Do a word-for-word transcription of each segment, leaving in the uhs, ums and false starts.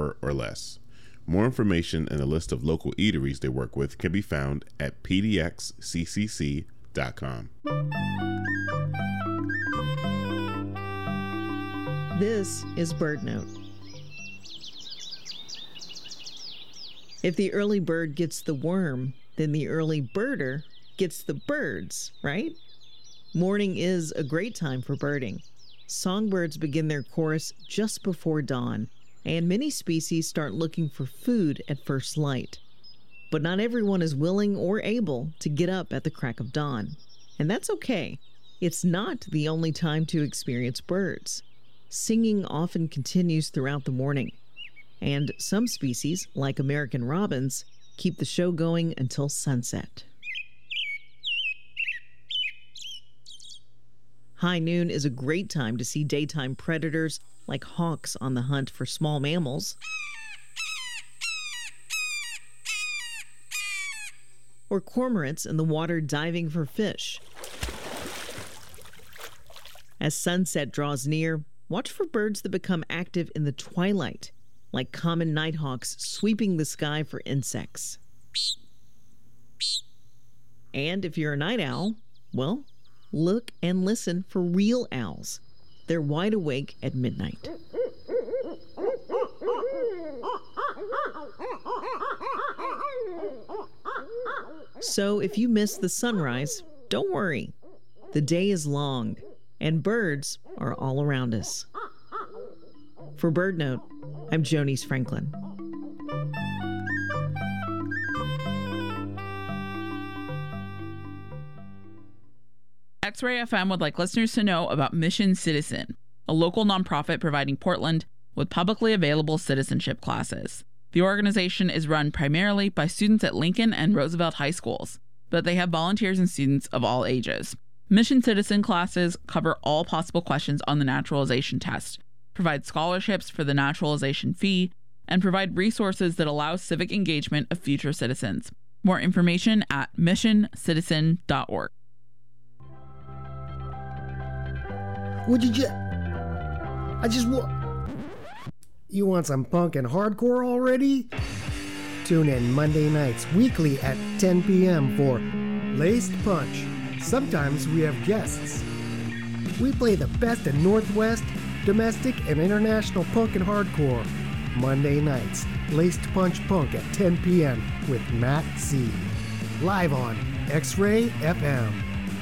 hour or less. More information and a list of local eateries they work with can be found at p d x c c c dot com. This is BirdNote. If the early bird gets the worm, then the early birder gets the birds, right? Morning is a great time for birding. Songbirds begin their chorus just before dawn, and many species start looking for food at first light. But not everyone is willing or able to get up at the crack of dawn. And that's okay. It's not the only time to experience birds. Singing often continues throughout the morning. And some species, like American robins, keep the show going until sunset. High noon is a great time to see daytime predators like hawks on the hunt for small mammals, or cormorants in the water diving for fish. As sunset draws near, watch for birds that become active in the twilight, like common nighthawks sweeping the sky for insects. And if you're a night owl, well, look and listen for real owls. They're wide awake at midnight. So if you miss the sunrise, don't worry. The day is long, and birds are all around us. For BirdNote, I'm Jonice Franklin. X-Ray F M would like listeners to know about Mission Citizen, a local nonprofit providing Portland with publicly available citizenship classes. The organization is run primarily by students at Lincoln and Roosevelt high schools, but they have volunteers and students of all ages. Mission Citizen classes cover all possible questions on the naturalization test, provide scholarships for the naturalization fee, and provide resources that allow civic engagement of future citizens. More information at mission citizen dot org. What did you... I just want... You want some punk and hardcore already? Tune in Monday nights weekly at ten p.m. for Laced Punch. Sometimes we have guests. We play the best in Northwest, domestic, and international punk and hardcore. Monday nights, Laced Punch Punk at ten p.m. with Matt C. Live on X-Ray F M.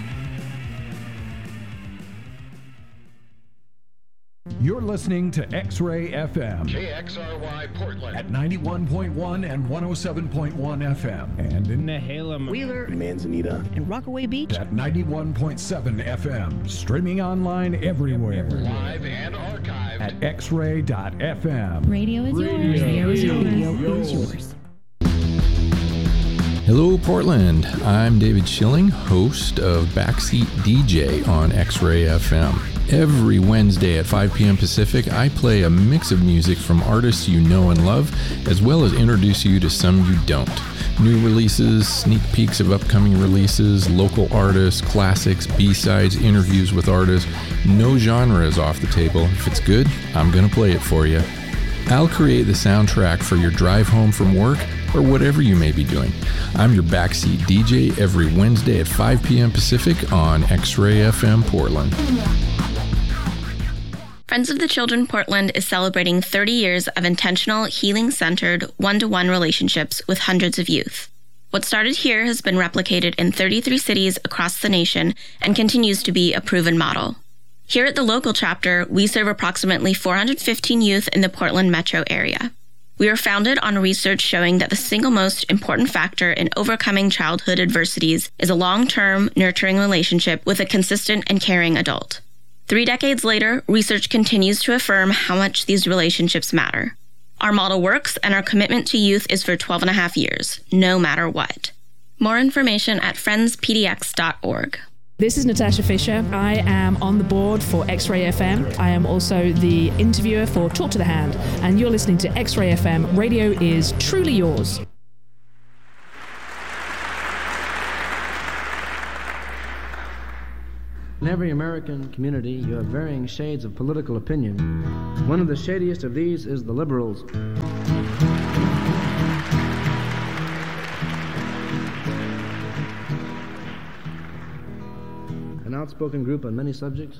You're listening to X-Ray F M. K X R Y Portland. At ninety-one point one and one oh seven point one F M. And in Nehalem, Wheeler, Manzanita, and Rockaway Beach. At ninety-one point seven F M. Streaming online everywhere. Live and archived. At x ray dot f m. Radio is Radio yours. Radio is yours. Radio is yours. Hello, Portland. I'm David Schilling, host of Backseat D J on X-Ray F M. Every Wednesday at five p.m. Pacific, I play a mix of music from artists you know and love, as well as introduce you to some you don't. New releases, sneak peeks of upcoming releases, local artists, classics, B-sides, interviews with artists. No genre is off the table. If it's good, I'm going to play it for you. I'll create the soundtrack for your drive home from work or whatever you may be doing. I'm your Backseat D J every Wednesday at five p.m. Pacific on X-Ray F M Portland. Friends of the Children Portland is celebrating thirty years of intentional, healing-centered, one-to-one relationships with hundreds of youth. What started here has been replicated in thirty-three cities across the nation and continues to be a proven model. Here at the local chapter, we serve approximately four hundred fifteen youth in the Portland metro area. We are founded on research showing that the single most important factor in overcoming childhood adversities is a long-term, nurturing relationship with a consistent and caring adult. Three decades later, research continues to affirm how much these relationships matter. Our model works, and our commitment to youth is for twelve and a half years, no matter what. More information at friends p d x dot org. This is Natasha Fisher. I am on the board for X-Ray F M. I am also the interviewer for Talk to the Hand, and you're listening to X-Ray F M. Radio is truly yours. In every American community, you have varying shades of political opinion. One of the shadiest of these is the liberals. An outspoken group on many subjects.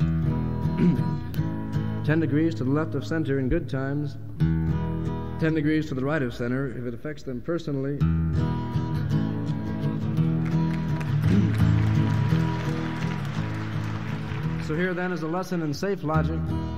Ten degrees to the left of center in good times. Ten degrees to the right of center if it affects them personally. So here then is a lesson in safe logic.